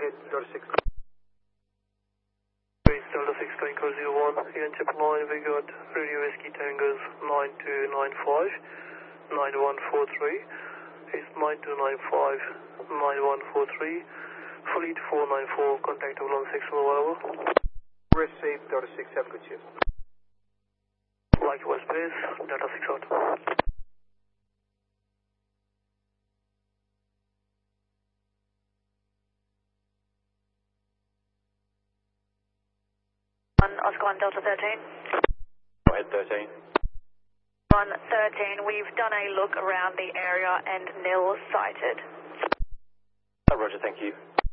8.6. Delta 6 going code 01, here in chip line we got Radio Whiskey Tangos 9295 9143, it's 9295 9143, Fleet 494, contactable on 6 mobile. Received, Delta 6, have a good shift. Likewise please, Delta 6 out. Oscar 1 Delta 13. Go ahead, 13. 113, we've done a look around the area and nil sighted. Roger, thank you.